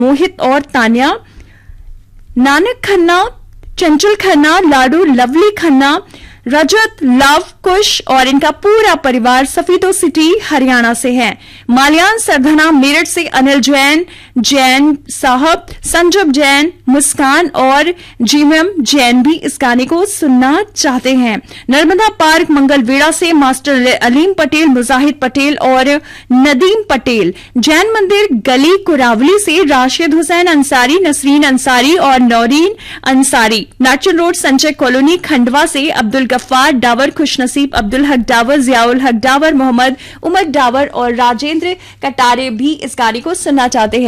मोहित और तान्या, नानक खन्ना, चंचल खन्ना, लाडू, लवली खन्ना, रजत, लव, कुश और इनका पूरा परिवार सफीदो सिटी हरियाणा से है। माल्यान सरधना मेरठ से अनिल जैन, जैन साहब, संजब जैन, मुस्कान और जीएम जैन भी इस गाने को सुनना चाहते हैं। नर्मदा पार्क मंगलवेड़ा से मास्टर अलीम पटेल, मुजाहिद पटेल और नदीम पटेल। जैन मंदिर गली कुरावली से राशिद हुसैन अंसारी, नसरीन अंसारी और नौरीन अंसारी। नाचन रोड संजय कॉलोनी खंडवा से अब्दुल गफ्फार डावर, खुशनसीब अब्दुल हक डावर, जियाउल हक डावर, मोहम्मद उमर डावर और राजेंद्र कटारे भी इस गाने को सुनना चाहते हैं।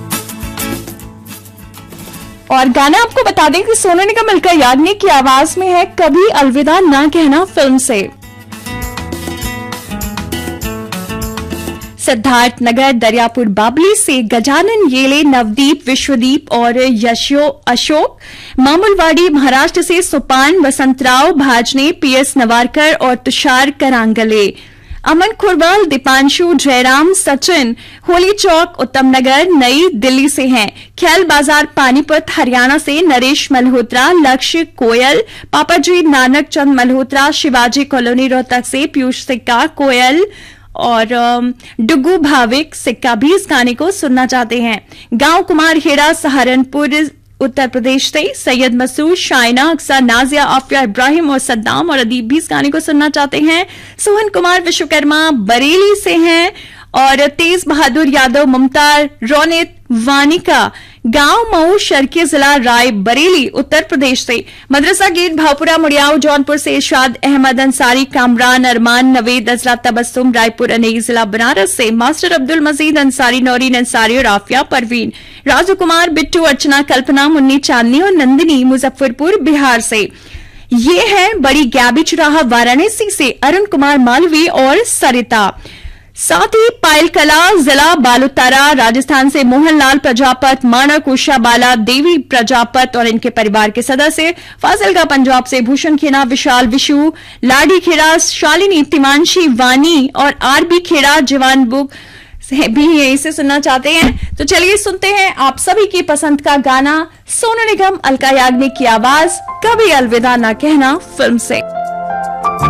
और गाना आपको बता दें कि सोनू निगम, अलका याग्निक की आवाज में है कभी अलविदा ना कहना फिल्म से। सिद्धार्थ नगर दरियापुर बाबली से गजानन येले, नवदीप, विश्वदीप और अशोक। मामूलवाड़ी महाराष्ट्र से सुपान, वसंतराव भाजने, पीएस नवारकर और तुषार करांगले। अमन खुरवाल, दीपांशु, जयराम, सचिन होली चौक उत्तम नगर नई दिल्ली से हैं। ख्याल बाजार पानीपत हरियाणा से नरेश मल्होत्रा, लक्ष्य कोयल, पापाजी नानक चंद मल्होत्रा। शिवाजी कॉलोनी रोहतक से पीयूष सिक्का, कोयल और डुगू भाविक सिक्का भी इस गाने को सुनना चाहते हैं। गांव कुमार हेड़ा सहारनपुर उत्तर प्रदेश से सैयद मसूद, शाइना, अक्सर, नाजिया, आफिया, इब्राहिम और सद्दाम और अदीब भी इस गाने को सुनना चाहते हैं। सोहन कुमार विश्वकर्मा बरेली से हैं और तेज बहादुर यादव, ममता, रोनित, वानिका, गांव मऊ शर्की जिला राय बरेली उत्तर प्रदेश से। मदरसा गेट भावपुरा मुड़ियाव जौनपुर से इरशाद अहमद अंसारी, कामरान, अरमान, नवेद, अजरा, तबस्सुम रायपुर अनेक जिला बनारस से। मास्टर अब्दुल मजीद अंसारी, नौरीन अंसारी और आफिया परवीन। राजू कुमार, बिट्टू, अर्चना, कल्पना, मुन्नी, चांदनी और नंदिनी मुजफ्फरपुर बिहार से। ये है बड़ी गैबी चुराहा वाराणसी से अरुण कुमार मालवी और सरिता। साथ ही पायल कला जिला बालुतारा राजस्थान से मोहनलाल प्रजापत, मानक, उषा बाला, देवी प्रजापत और इनके परिवार के सदस्य। फाजिलका पंजाब से भूषण खेड़ा, विशाल, विशु, लाडी खेड़ा, शालिनी, तिमांशी, वानी और आरबी खेड़ा जवान बुक भी यहीं से सुनना चाहते हैं। तो चलिए सुनते हैं आप सभी की पसंद का गाना, सोनू निगम, अलका याग्निक की आवाज, कभी अलविदा ना कहना फिल्म से।